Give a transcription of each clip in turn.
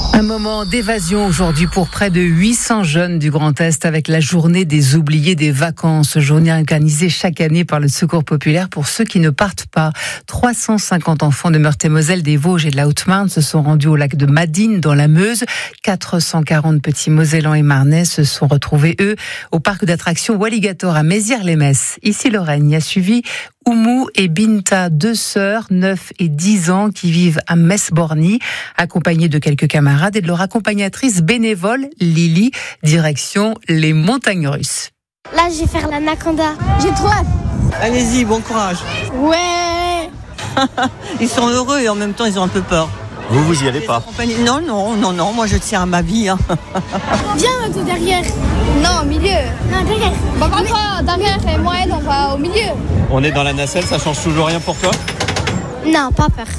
Un moment d'évasion aujourd'hui pour près de 800 jeunes du Grand Est avec la journée des oubliés des vacances. Journée organisée chaque année par le Secours populaire pour ceux qui ne partent pas. 350 enfants de Meurthe-et-Moselle, des Vosges et de la Haute-Marne se sont rendus au lac de Madine dans la Meuse. 440 petits Mosellans et Marnais se sont retrouvés, eux, au parc d'attractions Walligator à Mézières-les-Messes. Ici Lorraine y a suivi Oumou et Binta, deux sœurs, 9 et 10 ans, qui vivent à Metz-Borny, accompagnées de quelques camarades et de leur accompagnatrice bénévole, Lily, direction les montagnes russes. Là, je vais faire l'anaconda. J'ai trop hâte. Allez-y, bon courage. Ouais. Ils sont heureux et en même temps, ils ont un peu peur. Vous y allez pas? Non, moi je tiens à ma vie. Viens, toi derrière. Non, au milieu. Non, derrière. Bah, toi, derrière et moi, elle, on va au milieu. On est dans la nacelle, ça change toujours rien pour toi? Non, pas peur.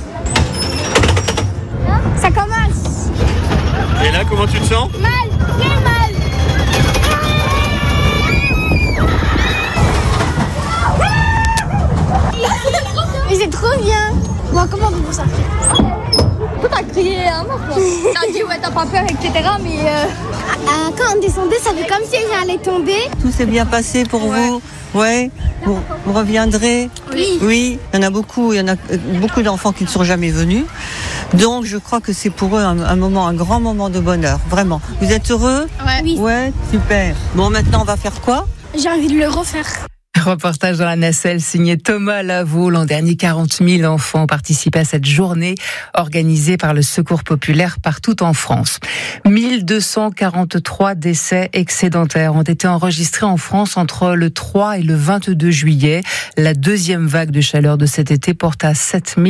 Ça commence. Et là, comment tu te sens? Mal, très mal. Mais c'est trop bien. Bon, comment on peut sortir? Toi, t'as crié un mort, quoi. T'as dit, ouais, t'as pas peur, etc. Mais quand on descendait, ça fait comme si j'allais tomber. Tout s'est bien passé pour vous? Ouais, vous reviendrez? Oui, il y en a beaucoup d'enfants qui ne sont jamais venus. Donc je crois que c'est pour eux un grand moment de bonheur, vraiment. Vous êtes heureux? ouais. Oui. Ouais, super. Bon, maintenant on va faire quoi? J'ai envie de le refaire. Reportage dans la nacelle signé Thomas Lavaux. L'an dernier, 40 000 enfants participaient à cette journée organisée par le Secours populaire partout en France. 1243 décès excédentaires ont été enregistrés en France entre le 3 et le 22 juillet. La deuxième vague de chaleur de cet été porte à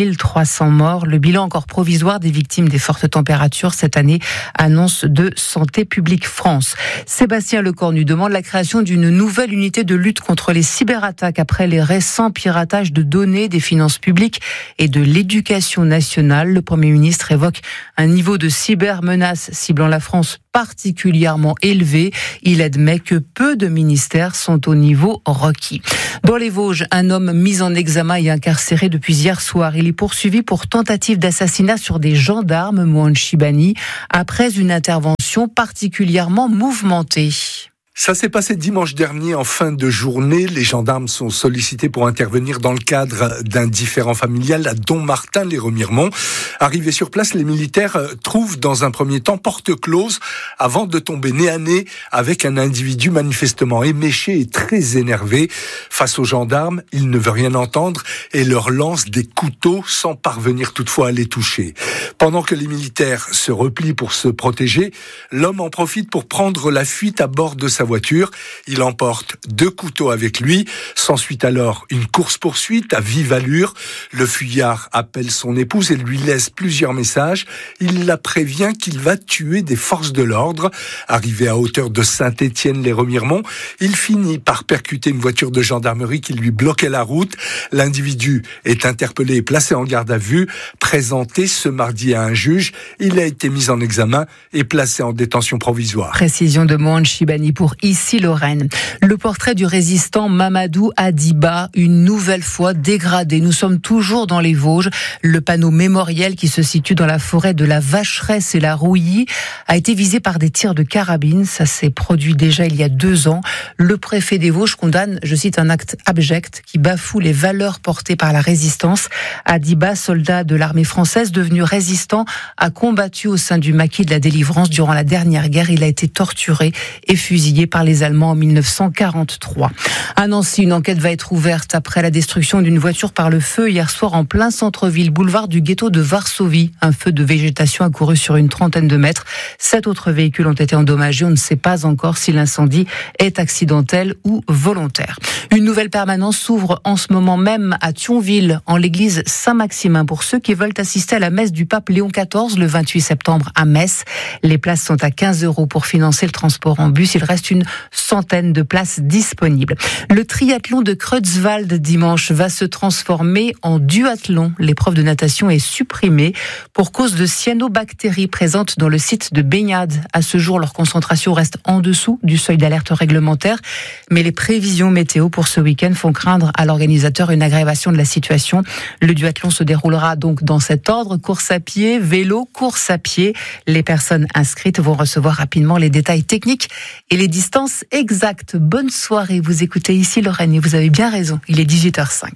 7300 morts. Le bilan encore provisoire des victimes des fortes températures cette année annonce de Santé publique France. Sébastien Lecornu demande la création d'une nouvelle unité de lutte contre les cyberattaques après les récents piratages de données des finances publiques et de l'éducation nationale. Le Premier ministre évoque un niveau de cybermenace ciblant la France particulièrement élevé. Il admet que peu de ministères sont au niveau requis. Dans les Vosges, un homme mis en examen et incarcéré depuis hier soir. Il est poursuivi pour tentative d'assassinat sur des gendarmes, Mohan Chibani, après une intervention particulièrement mouvementée. Ça s'est passé dimanche dernier en fin de journée. Les gendarmes sont sollicités pour intervenir dans le cadre d'un différend familial à Dommartin-les-Remiremont. Arrivés sur place, les militaires trouvent dans un premier temps porte close avant de tomber nez à nez avec un individu manifestement éméché et très énervé. Face aux gendarmes, il ne veut rien entendre et leur lance des couteaux sans parvenir toutefois à les toucher. Pendant que les militaires se replient pour se protéger, l'homme en profite pour prendre la fuite à bord de sa voiture. Il emporte 2 couteaux avec lui. S'ensuit alors une course-poursuite à vive allure. Le fuyard appelle son épouse et lui laisse plusieurs messages. Il la prévient qu'il va tuer des forces de l'ordre. Arrivé à hauteur de Saint-Étienne-les-Remiremont, il finit par percuter une voiture de gendarmerie qui lui bloquait la route. L'individu est interpellé et placé en garde à vue. Présenté ce mardi à un juge, il a été mis en examen et placé en détention provisoire. Précision de Mohan Chibani pour Ici Lorraine. Le portrait du résistant Mamadou Adiba, une nouvelle fois dégradé. Nous sommes toujours dans les Vosges. Le panneau mémoriel qui se situe dans la forêt de la Vacheresse et la Rouilly a été visé par des tirs de carabine. Ça s'est produit déjà il y a 2 ans. Le préfet des Vosges condamne, je cite, un acte abject qui bafoue les valeurs portées par la résistance. Adiba, soldat de l'armée française devenu résistant, a combattu au sein du maquis de la délivrance durant la dernière guerre. Il a été torturé et fusillé par les Allemands en 1943. À Nancy, une enquête va être ouverte après la destruction d'une voiture par le feu hier soir en plein centre-ville, boulevard du ghetto de Varsovie. Un feu de végétation a couru sur une 30aine de mètres. 7 autres véhicules ont été endommagés. On ne sait pas encore si l'incendie est accidentel ou volontaire. Une nouvelle permanence s'ouvre en ce moment même à Thionville, en l'église Saint-Maximin, pour ceux qui veulent assister à la messe du pape Léon XIV le 28 septembre à Metz. Les places sont à 15 € pour financer le transport en bus. Il reste une centaine de places disponibles. Le triathlon de Creutzwald dimanche va se transformer en duathlon. L'épreuve de natation est supprimée pour cause de cyanobactéries présentes dans le site de baignade. À ce jour, leur concentration reste en dessous du seuil d'alerte réglementaire, mais les prévisions météo pour ce week-end font craindre à l'organisateur une aggravation de la situation. Le duathlon se déroulera donc dans cet ordre: course à pied, vélo, course à pied. Les personnes inscrites vont recevoir rapidement les détails techniques et les distances exactes. Bonne soirée, vous écoutez ici Lorraine et vous avez bien raison, il est 18h05.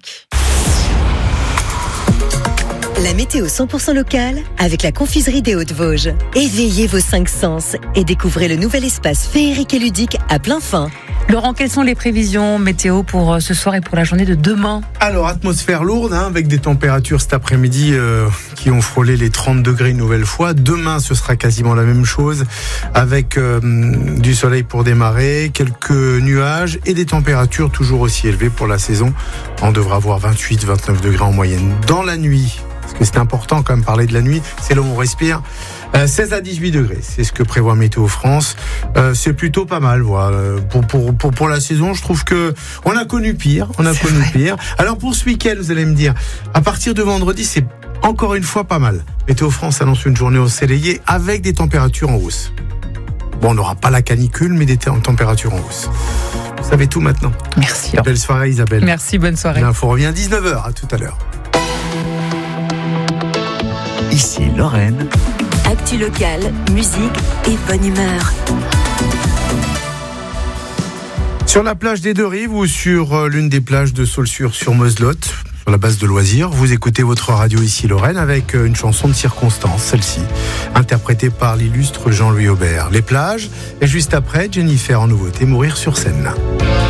La météo 100% locale avec la confiserie des Hauts-de-Vosges. Éveillez vos 5 sens et découvrez le nouvel espace féerique et ludique à plein fin. Laurent, quelles sont les prévisions météo pour ce soir et pour la journée de demain ? Alors, atmosphère lourde, avec des températures cet après-midi qui ont frôlé les 30 degrés une nouvelle fois. Demain, ce sera quasiment la même chose, avec du soleil pour démarrer, quelques nuages et des températures toujours aussi élevées pour la saison. On devra avoir 28-29 degrés en moyenne. Dans la nuit, parce que c'est important quand même parler de la nuit, c'est là où on respire. 16 à 18 degrés, c'est ce que prévoit Météo France. C'est plutôt pas mal, voilà. Pour la saison, je trouve que on a connu pire. Alors pour ce week-end, vous allez me dire, à partir de vendredi, c'est encore une fois pas mal. Météo France annonce une journée ensoleillée avec des températures en hausse. Bon, on n'aura pas la canicule, mais des températures en hausse. Vous savez tout maintenant. Merci. Belle soirée, Isabelle. Merci, bonne soirée. L'info revient 19h, à tout à l'heure. Ici Lorraine. Actu locale, musique et bonne humeur. Sur la plage des Deux-Rives ou sur l'une des plages de Saulsures sur Moselotte, sur la base de loisirs, vous écoutez votre radio ici Lorraine avec une chanson de circonstance, celle-ci, interprétée par l'illustre Jean-Louis Aubert. Les plages, et juste après, Jennifer en nouveauté, Mourir sur scène.